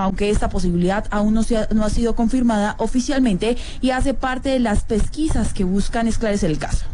aunque esta posibilidad aún no ha sido confirmada oficialmente y hace parte de las pesquisas que buscan esclarecer el caso.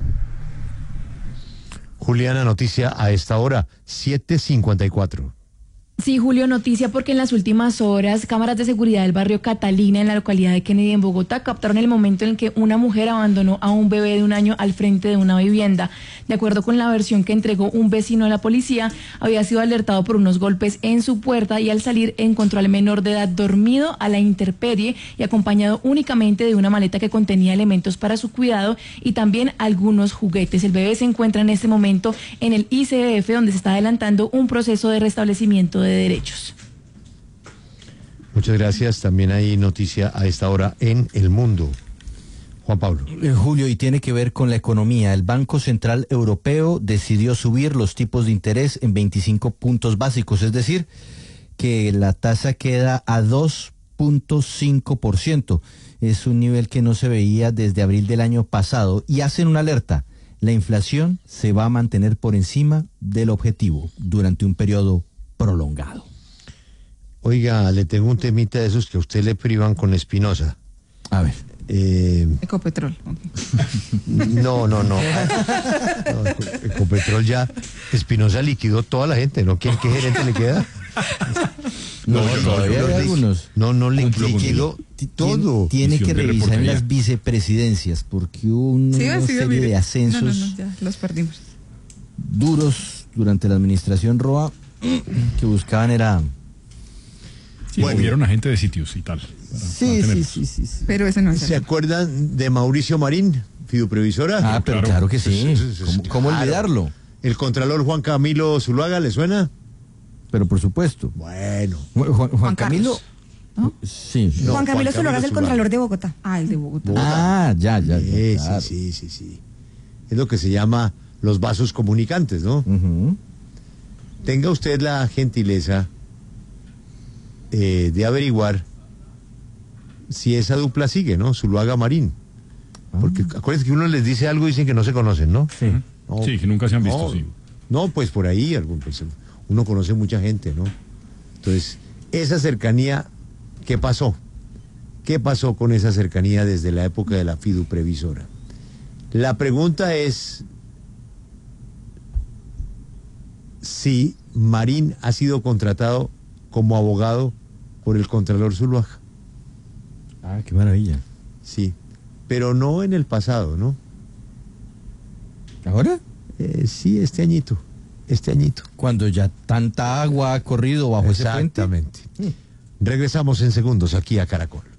Juliana, noticia a esta hora, 7:54. Sí, Julio, noticia porque en las últimas horas cámaras de seguridad del barrio Catalina en la localidad de Kennedy en Bogotá captaron el momento en que una mujer abandonó a un bebé de 1 año al frente de una vivienda. De acuerdo con la versión que entregó un vecino a la policía, había sido alertado por unos golpes en su puerta y al salir encontró al menor de edad dormido a la intemperie y acompañado únicamente de una maleta que contenía elementos para su cuidado y también algunos juguetes. El bebé se encuentra en este momento en el ICBF, donde se está adelantando un proceso de restablecimiento de derechos. Muchas gracias. También hay noticia a esta hora en El Mundo. Juan Pablo. Julio, y tiene que ver con la economía. El Banco Central Europeo decidió subir los tipos de interés en 25 puntos básicos, es decir, que la tasa queda a 2.5%. Es un nivel que no se veía desde abril del año pasado y hacen una alerta. La inflación se va a mantener por encima del objetivo durante un periodo prolongado. Oiga, le tengo un temita de esos que a usted le privan con Espinosa. A ver. Ecopetrol. No. Ecopetrol ya. Espinosa liquidó toda la gente, ¿no? ¿Qué gerente le queda? No, todavía hay algunos. No liquidó todo. Tiene que revisar en las vicepresidencias porque hubo una serie de ascensos ya los perdimos. duros durante la administración Roa que buscaban era... Sí, movieron a gente de sitios y tal. Sí. Pero ese no es. ¿Se acuerdan de Mauricio Marín, fiduprevisora? Ah, pero claro que sí. ¿Cómo Claro. olvidarlo? El contralor Juan Camilo Zuluaga, ¿le suena? Pero por supuesto. Bueno. Juan Camilo... ¿no? Sí. No, Juan Camilo Zuluaga es el Zuluaga. Contralor de Bogotá. Ah, el de Bogotá. Ah, ya. Claro. Sí. Es lo que se llama los vasos comunicantes, ¿no? Ujú. Tenga usted la gentileza de averiguar si esa dupla sigue, ¿no? Zuluaga Marín. Porque acuérdense que uno les dice algo y dicen que no se conocen, ¿no? Sí. No, Sí, que nunca se han visto, no, sí. No, pues por ahí pues, uno conoce mucha gente, ¿no? Entonces, esa cercanía, ¿qué pasó? ¿Qué pasó con esa cercanía desde la época de la fiduprevisora? La pregunta es si Marín ha sido contratado como abogado por el Contralor Zuluaga. Ah, qué maravilla. Sí, pero no en el pasado, ¿no? ¿Ahora? Sí, este añito. Cuando ya tanta agua ha corrido bajo ese puente. Exactamente. Regresamos en segundos aquí a Caracol.